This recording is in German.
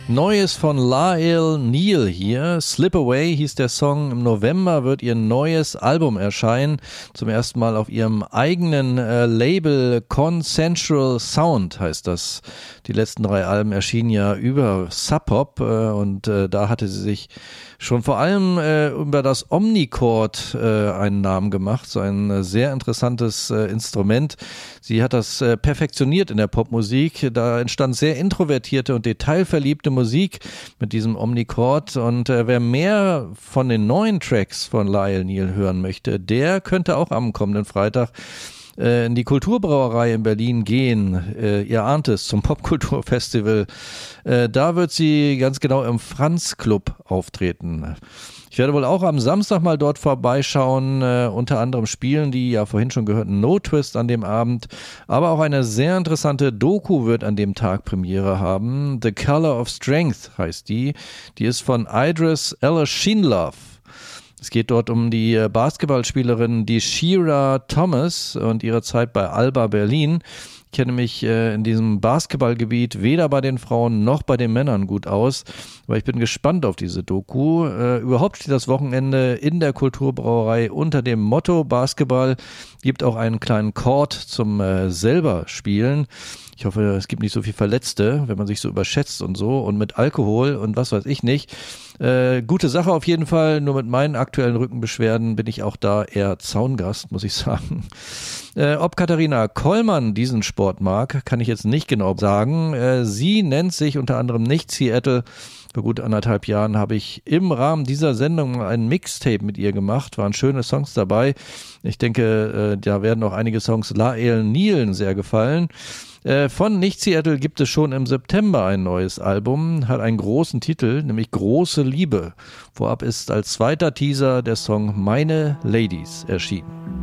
Neues von Lael Neal hier. Slip Away hieß der Song. Im November wird ihr neues Album erscheinen. Zum ersten Mal auf ihrem eigenen Label Consensual Sound heißt das. Die letzten 3 Alben erschienen ja über Sub Pop und da hatte sie sich schon vor allem über das Omnichord einen Namen gemacht. So ein sehr interessantes Instrument. Sie hat das perfektioniert in der Popmusik. Da entstand sehr introvertierte und detailverliebte Musik mit diesem Omnichord. Und wer mehr von den neuen Tracks von Lael Neal hören möchte, der könnte auch am kommenden Freitag in die Kulturbrauerei in Berlin gehen. Ihr ahnt es, zum Popkulturfestival. Da wird sie ganz genau im Franz Club auftreten. Ich werde wohl auch am Samstag mal dort vorbeischauen. Unter anderem spielen die ja vorhin schon gehörten No Twist an dem Abend. Aber auch eine sehr interessante Doku wird an dem Tag Premiere haben. The Color of Strength heißt die. Die ist von Idris Ellersheinlove. Es geht dort um die Basketballspielerin Deshira Thomas und ihre Zeit bei Alba Berlin. Ich kenne mich in diesem Basketballgebiet weder bei den Frauen noch bei den Männern gut aus, aber ich bin gespannt auf diese Doku. Überhaupt steht das Wochenende in der Kulturbrauerei unter dem Motto Basketball. Gibt auch einen kleinen Court zum selber spielen. Ich hoffe, es gibt nicht so viel Verletzte, wenn man sich so überschätzt und so und mit Alkohol und was weiß ich nicht. Gute Sache auf jeden Fall, nur mit meinen aktuellen Rückenbeschwerden bin ich auch da eher Zaungast, muss ich sagen. Ob Katharina Kollmann diesen Sport mag, kann ich jetzt nicht genau sagen. Sie nennt sich unter anderem nicht Seattle. Vor gut 1,5 Jahren habe ich im Rahmen dieser Sendung ein Mixtape mit ihr gemacht. Waren schöne Songs dabei. Ich denke, da werden auch einige Songs Lael Neal sehr gefallen. Von Nicht Seattle gibt es schon im September ein neues Album, hat einen großen Titel, nämlich Große Liebe. Vorab ist als zweiter Teaser der Song Meine Ladies erschienen.